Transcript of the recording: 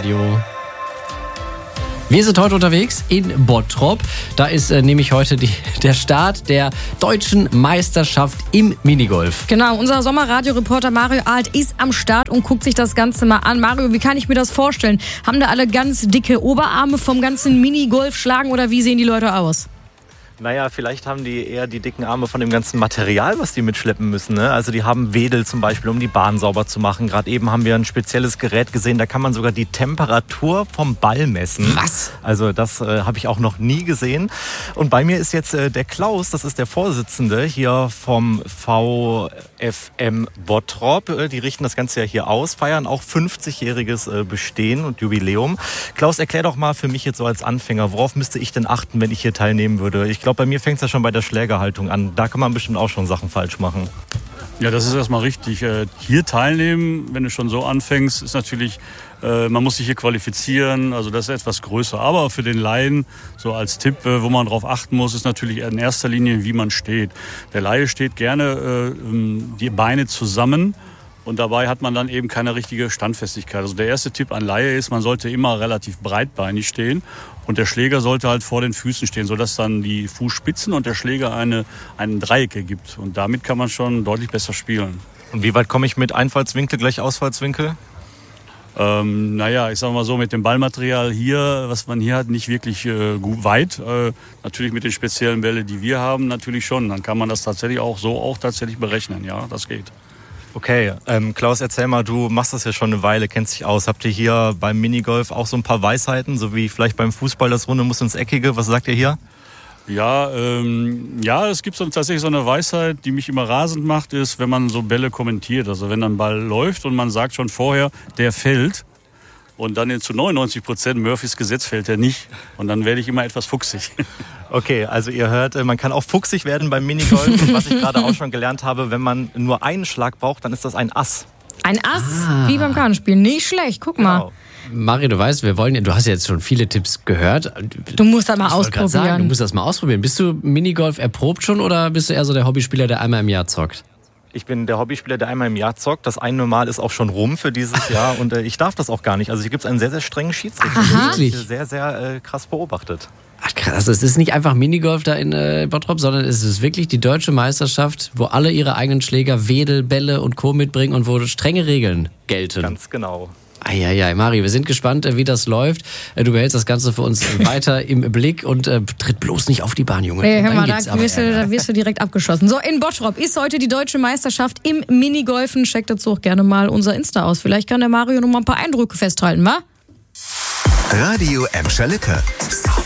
Radio. Wir sind heute unterwegs in Bottrop. Da ist nämlich heute der Start der deutschen Meisterschaft im Minigolf. Genau, unser Sommerradio-Reporter Mario Alt ist am Start und guckt sich das Ganze mal an. Mario, wie kann ich mir das vorstellen? Haben da alle ganz dicke Oberarme vom ganzen Minigolf-Schlagen oder wie sehen die Leute aus? Naja, vielleicht haben die eher die dicken Arme von dem ganzen Material, was die mitschleppen müssen. Ne? Also die haben Wedel zum Beispiel, um die Bahn sauber zu machen. Gerade eben haben wir ein spezielles Gerät gesehen, da kann man sogar die Temperatur vom Ball messen. Was? Also das habe ich auch noch nie gesehen. Und bei mir ist jetzt der Klaus, das ist der Vorsitzende hier vom VfM Bottrop. Die richten das Ganze ja hier aus, feiern auch 50-jähriges Bestehen und Jubiläum. Klaus, erklär doch mal für mich jetzt so als Anfänger, worauf müsste ich denn achten, wenn ich hier teilnehmen würde? Ich glaube, bei mir fängt es ja schon bei der Schlägerhaltung an. Da kann man bestimmt auch schon Sachen falsch machen. Ja, das ist erstmal richtig. Hier teilnehmen, wenn du schon so anfängst, ist natürlich, man muss sich hier qualifizieren, also das ist etwas größer. Aber für den Laien, so als Tipp, wo man drauf achten muss, ist natürlich in erster Linie, wie man steht. Der Laie steht gerne die Beine zusammen. Und dabei hat man dann eben keine richtige Standfestigkeit. Also der erste Tipp an Laie ist, man sollte immer relativ breitbeinig stehen. Und der Schläger sollte halt vor den Füßen stehen, sodass dann die Fußspitzen und der Schläger einen Dreieck ergibt. Und damit kann man schon deutlich besser spielen. Und wie weit komme ich mit Einfallswinkel gleich Ausfallswinkel? Naja, ich sag mal so, mit dem Ballmaterial hier, was man hier hat, nicht wirklich weit. Natürlich mit den speziellen Bällen, die wir haben, natürlich schon. Dann kann man das tatsächlich auch tatsächlich berechnen. Ja, das geht. Okay, Klaus, erzähl mal, du machst das ja schon eine Weile, kennst dich aus. Habt ihr hier beim Minigolf auch so ein paar Weisheiten, so wie vielleicht beim Fußball das Runde muss ins Eckige? Was sagt ihr hier? Ja, es gibt tatsächlich so eine Weisheit, die mich immer rasend macht, ist, wenn man so Bälle kommentiert. Also wenn ein Ball läuft und man sagt schon vorher, der fällt. Und dann zu 99% Murphys Gesetz fällt er nicht. Und dann werde ich immer etwas fuchsig. Okay, also ihr hört, man kann auch fuchsig werden beim Minigolf. Und was ich gerade auch schon gelernt habe, wenn man nur einen Schlag braucht, dann ist das ein Ass. Ein Ass, wie beim Kartenspielen. Nicht schlecht, guck mal. Genau. Mario, du weißt, du hast ja jetzt schon viele Tipps gehört. Du musst das mal ausprobieren. Sagen, du musst das mal ausprobieren. Bist du Minigolf erprobt schon oder bist du eher so der Hobbyspieler, der einmal im Jahr zockt? Ich bin der Hobbyspieler, der einmal im Jahr zockt. Das eine Mal ist auch schon rum für dieses Jahr und ich darf das auch gar nicht. Also hier gibt es einen sehr, sehr strengen Schiedsrichter. Aha. Der ist sehr, sehr krass beobachtet. Ach krass, also es ist nicht einfach Minigolf da in Bottrop, sondern es ist wirklich die deutsche Meisterschaft, wo alle ihre eigenen Schläger, Wedel, Bälle und Co. mitbringen und wo strenge Regeln gelten. Ganz genau. Eieiei, Mario, wir sind gespannt, wie das läuft. Du behältst das Ganze für uns weiter im Blick und tritt bloß nicht auf die Bahn, Junge. Hey, hör mal, da wirst du direkt abgeschossen. So, in Bottrop ist heute die deutsche Meisterschaft im Minigolfen. Checkt dazu auch gerne mal unser Insta aus. Vielleicht kann der Mario noch mal ein paar Eindrücke festhalten, wa? Radio Emscher Lippe.